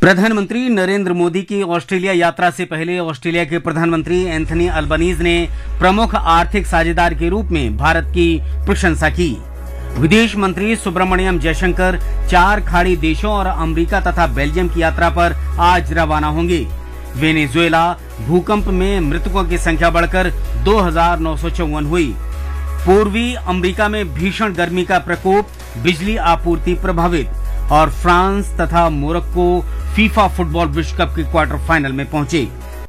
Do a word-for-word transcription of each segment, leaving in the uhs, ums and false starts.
प्रधानमंत्री नरेंद्र मोदी की ऑस्ट्रेलिया यात्रा से पहले ऑस्ट्रेलिया के प्रधानमंत्री एंथनी अल्बनीज ने प्रमुख आर्थिक साझेदार के रूप में भारत की प्रशंसा की। विदेश मंत्री सुब्रमण्यम जयशंकर चार खाड़ी देशों और अमेरिका तथा बेल्जियम की यात्रा पर आज रवाना होंगे। वेनेजुएला भूकंप में मृतकों की संख्या बढ़कर दो हजार नौ सौ चौवन हुई। पूर्वी अमेरिका में भीषण गर्मी का प्रकोप, बिजली आपूर्ति प्रभावित और फ्रांस तथा मोरक्को फीफा फुटबॉल विश्व कप के क्वार्टर फाइनल में पहुंचे।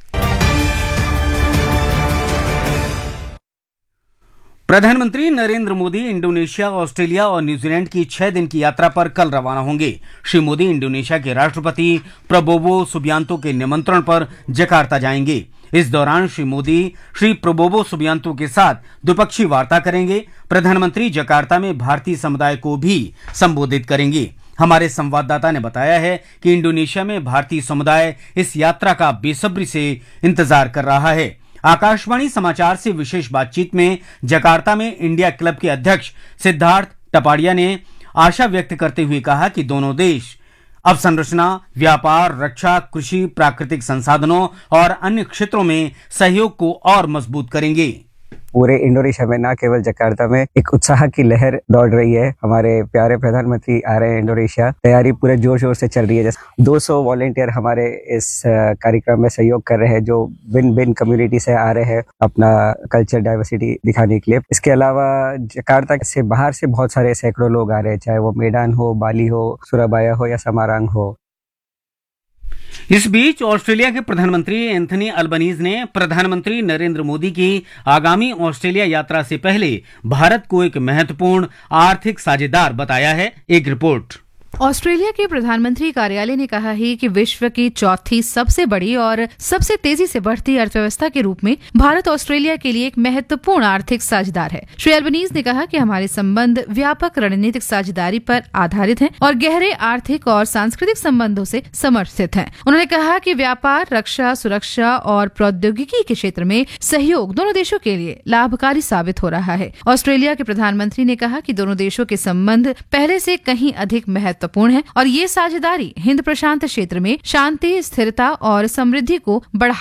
प्रधानमंत्री नरेंद्र मोदी इंडोनेशिया, ऑस्ट्रेलिया और न्यूजीलैंड की छह दिन की यात्रा पर कल रवाना होंगे। श्री मोदी इंडोनेशिया के राष्ट्रपति प्रबोवो सुबियांतो के निमंत्रण पर जकार्ता जाएंगे। इस दौरान श्री मोदी श्री प्रबोवो सुबियांतो के साथ द्विपक्षीय वार्ता करेंगे। प्रधानमंत्री जकार्ता में भारतीय समुदाय को भी संबोधित करेंगे। हमारे संवाददाता ने बताया है कि इंडोनेशिया में भारतीय समुदाय इस यात्रा का बेसब्री से इंतजार कर रहा है। आकाशवाणी समाचार से विशेष बातचीत में जकार्ता में इंडिया क्लब के अध्यक्ष सिद्धार्थ टपाडिया ने आशा व्यक्त करते हुए कहा कि दोनों देश अवसंरचना, व्यापार, रक्षा, कृषि, प्राकृतिक संसाधनों और अन्य क्षेत्रों में सहयोग को और मजबूत करेंगे। पूरे इंडोनेशिया में न केवल जकार्ता में एक उत्साह की लहर दौड़ रही है। हमारे प्यारे प्रधानमंत्री आ रहे हैं इंडोनेशिया, तैयारी पूरे जोर शोर से चल रही है। जैसे दो सौ वॉलेंटियर हमारे इस कार्यक्रम में सहयोग कर रहे हैं, जो भिन्न भिन्न कम्युनिटी से आ रहे हैं अपना कल्चर डाइवर्सिटी दिखाने के लिए। इसके अलावा जकार्ता से बाहर से बहुत सारे सैकड़ों लोग आ रहे हैं, चाहे वो मेडान हो, बाली हो, सुराबाया हो या समारांग हो। इस बीच ऑस्ट्रेलिया के प्रधानमंत्री एंथनी अल्बनीज ने प्रधानमंत्री नरेंद्र मोदी की आगामी ऑस्ट्रेलिया यात्रा से पहले भारत को एक महत्वपूर्ण आर्थिक साझेदार बताया है। एक रिपोर्ट। ऑस्ट्रेलिया के प्रधानमंत्री कार्यालय ने कहा है कि विश्व की चौथी सबसे बड़ी और सबसे तेजी से बढ़ती अर्थव्यवस्था के रूप में भारत ऑस्ट्रेलिया के लिए एक महत्वपूर्ण आर्थिक साझेदार है। श्री अल्बनीज ने कहा कि हमारे संबंध व्यापक रणनीतिक साझेदारी पर आधारित हैं और गहरे आर्थिक और सांस्कृतिक संबंधों से समर्थित हैं। उन्होंने कहा कि व्यापार, रक्षा, सुरक्षा और प्रौद्योगिकी के क्षेत्र में सहयोग दोनों देशों के लिए लाभकारी साबित हो रहा है। ऑस्ट्रेलिया के प्रधानमंत्री ने कहा कि दोनों देशों के संबंध पहले से कहीं अधिक महत्वपूर्ण महत्वपूर्ण है और ये साझेदारी हिंद प्रशांत क्षेत्र में शांति, स्थिरता और समृद्धि को बढ़ा